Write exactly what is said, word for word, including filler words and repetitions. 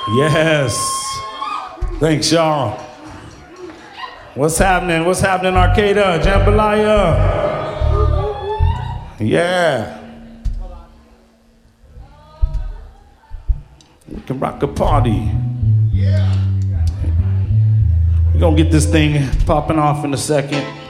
Yes. Thanks, y'all. What's happening? What's happening, Arcata? Jambalaya? Yeah. We can rock a party. Yeah. We're gonna get this thing popping off in a second.